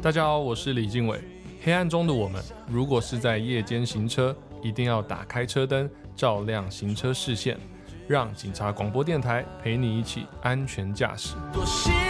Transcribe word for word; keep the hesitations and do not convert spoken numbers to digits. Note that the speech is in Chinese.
大家好，我是李敬伟。黑暗中的我们，如果是在夜间行车，一定要打开车灯，照亮行车视线，让警察广播电台陪你一起安全驾驶。